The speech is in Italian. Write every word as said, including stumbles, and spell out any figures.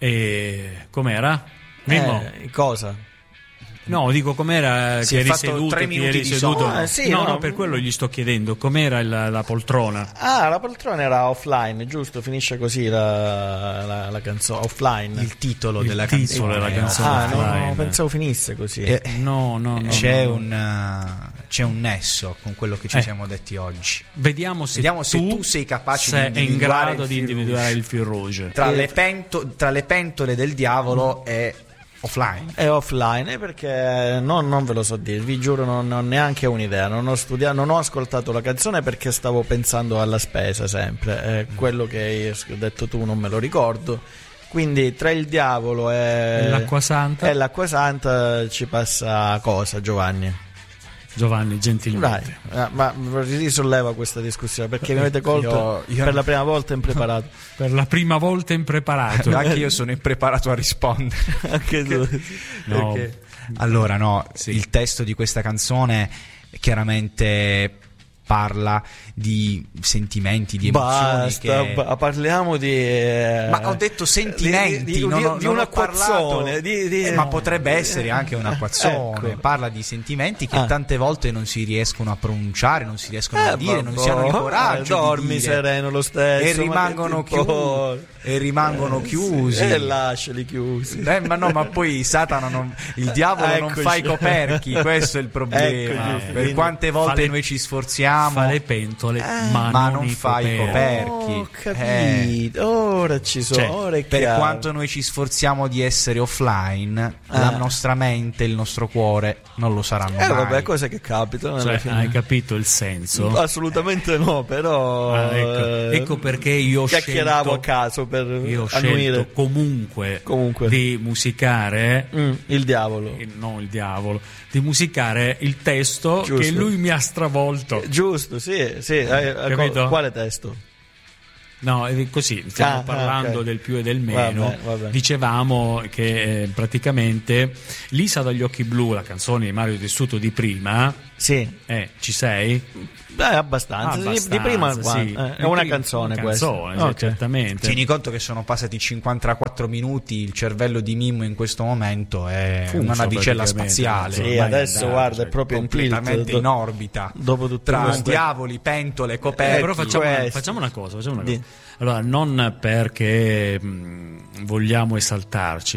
E com'era? Mimmo? Eh, cosa? No, dico com'era Si che è eri fatto seduto, tre ti minuti eri di seduto. sonno. Ah, sì, no, no. no, per quello gli sto chiedendo com'era la, la poltrona. Ah, la poltrona era offline, giusto? Finisce così la, la, la canzone, offline. Il titolo Il della titolo canzone. della è canzone. Ah, no, offline. no, pensavo finisse così. Eh, No, no, no. c'è, no, no. Un, uh, c'è un nesso con quello che ci Eh. siamo detti oggi. Vediamo se, Vediamo se tu, tu sei capace sei di in individuare grado il di fil individuare rouge. il fil rouge. Tra, Eh. le pento- tra le pentole del diavolo è offline. È offline eh, perché non, non ve lo so dire, vi giuro, non, non ho neanche un'idea. Non ho studiato, non ho ascoltato la canzone perché stavo pensando alla spesa sempre. Eh, quello che hai detto tu non me lo ricordo. Quindi tra il diavolo e, E l'acqua santa? e l'acqua santa ci passa cosa, Giovanni? Giovanni, gentilmente. Dai, eh, ma risolleva questa discussione perché mi avete colto Io- io- per la prima volta impreparato. Per la prima volta impreparato. Anche io sono impreparato a rispondere. Anche tu. No. Perché? Allora, no, Sì. il testo di questa canzone chiaramente parla di sentimenti, di emozioni. Basta, che... ba- parliamo di. eh, Ma ho detto sentimenti, di, di, non ho, di, di non un ho parlato- acquazzone. Di, di- Eh, ma potrebbe essere anche un acquazzone. Ecco. Parla di sentimenti che Ah. tante volte non si riescono a pronunciare, non si riescono a Eh, dire, non vabbè, si hanno il coraggio eh, dormi di dire. sereno lo stesso, e ma rimangono, che ti importa? chiusi, e rimangono Eh, chiusi. sì, e lasciali chiusi. Eh, ma no, ma poi Satana non, il diavolo non Eccoci. fa i coperchi, questo è il problema. Eccoci. Per quante volte Fa le- noi ci sforziamo, Fa le pentole, ma, ma non, non i fa i coperchi. coperchi. Ho capito, ora ci sono, Cioè, ora è Per chiaro. quanto noi ci sforziamo di essere offline, Ah. la nostra mente, il nostro cuore non lo saranno Eh mai. vabbè, cose che capitano alla Cioè, fine. hai capito il senso? Assolutamente no, però Ah, ecco. eh, Ecco perché io ho chiacchieravo scelto- a caso per Io ho annuire scelto comunque, Comunque. di musicare, Mm, il diavolo. eh, no il diavolo, di musicare il testo Giusto. che lui mi ha stravolto. Giusto, sì, sì. eh, eh, Capito? Quale testo? No, è così, stiamo Ah, ah, parlando ok. del più e del meno. Vabbè, vabbè. Dicevamo che eh, praticamente Lisa dagli occhi blu, la canzone di Mario Tessuto di prima, Sì. eh, ci sei? Beh, abbastanza. Di- Abbastanza, di prima sì. guarda, eh, è Di una prima- canzone una questa. canzone, Ok. certamente. Tieni conto che sono passati cinquantaquattro minuti, il cervello di Mimmo in questo momento è Fuso, una navicella praticamente. spaziale. Sì, Ormai adesso andare, guarda, cioè, è proprio in tilt. completamente do- in orbita. Dopo tutte Tra queste- diavoli, pentole, Eh, coperchi. però facciamo una, questo. facciamo una cosa, facciamo una Di- cosa. Allora, non perché mh, vogliamo esaltarci,